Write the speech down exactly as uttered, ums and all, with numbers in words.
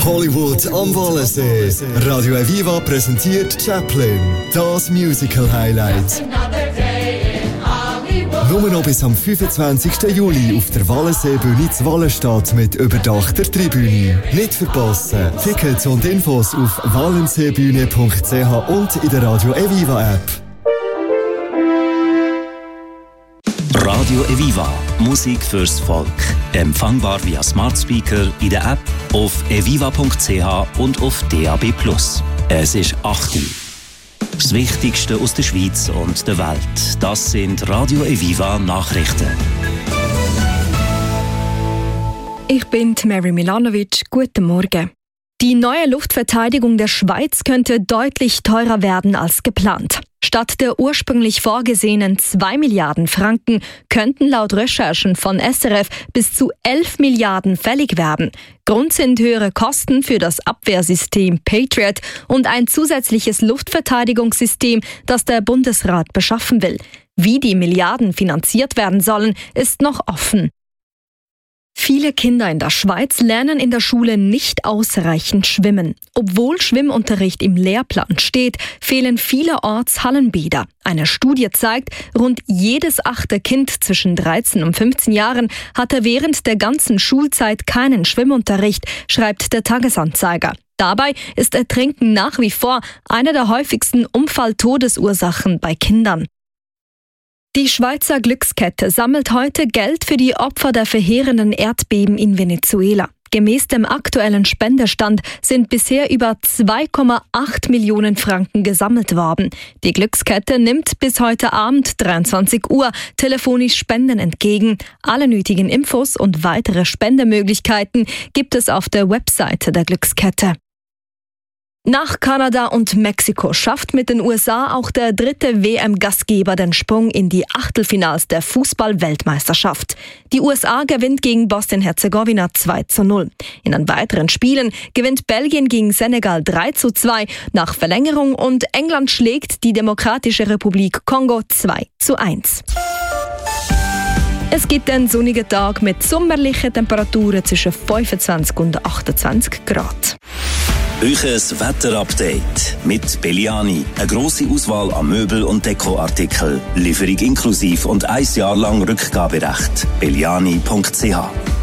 Hollywood am Wallensee. Radio Aviva präsentiert Chaplin, das Musical-Highlight. Nur noch bis am fünfundzwanzigsten Juli auf der Wallenseebühne zu Wallenstadt mit überdachter Tribüne. Nicht verpassen. Tickets und Infos auf wallenseebühne punkt c h und in der Radio Aviva App. Radio Aviva. Musik fürs Volk. Empfangbar via Smart Speaker in der App, auf eviva punkt c h und auf D A B plus. Es ist acht Uhr. Das Wichtigste aus der Schweiz und der Welt. Das sind Radio Aviva Nachrichten. Ich bin Mary Milanovic. Guten Morgen. Die neue Luftverteidigung der Schweiz könnte deutlich teurer werden als geplant. Statt der ursprünglich vorgesehenen zwei Milliarden Franken könnten laut Recherchen von S R F bis zu elf Milliarden fällig werden. Grund sind höhere Kosten für das Abwehrsystem Patriot und ein zusätzliches Luftverteidigungssystem, das der Bundesrat beschaffen will. Wie die Milliarden finanziert werden sollen, ist noch offen. Viele Kinder in der Schweiz lernen in der Schule nicht ausreichend schwimmen. Obwohl Schwimmunterricht im Lehrplan steht, fehlen vielerorts Hallenbäder. Eine Studie zeigt, rund jedes achte Kind zwischen dreizehn und fünfzehn Jahren hatte während der ganzen Schulzeit keinen Schwimmunterricht, schreibt der Tagesanzeiger. Dabei ist Ertrinken nach wie vor eine der häufigsten Unfalltodesursachen bei Kindern. Die Schweizer Glückskette sammelt heute Geld für die Opfer der verheerenden Erdbeben in Venezuela. Gemäß dem aktuellen Spendestand sind bisher über zwei Komma acht Millionen Franken gesammelt worden. Die Glückskette nimmt bis heute Abend dreiundzwanzig Uhr telefonisch Spenden entgegen. Alle nötigen Infos und weitere Spendemöglichkeiten gibt es auf der Webseite der Glückskette. Nach Kanada und Mexiko schafft mit den U S A auch der dritte W M-Gastgeber den Sprung in die Achtelfinals der Fußball-Weltmeisterschaft. Die U S A gewinnt gegen Bosnien-Herzegowina zwei zu null. In den weiteren Spielen gewinnt Belgien gegen Senegal drei zu zwei nach Verlängerung und England schlägt die Demokratische Republik Kongo zwei zu eins. Es gibt einen sonnigen Tag mit sommerlichen Temperaturen zwischen fünfundzwanzig und achtundzwanzig Grad. Euches Wetterupdate mit Belliani. Eine grosse Auswahl an Möbel- und Dekoartikeln. Lieferung inklusiv und ein Jahr lang Rückgaberecht. belliani punkt c h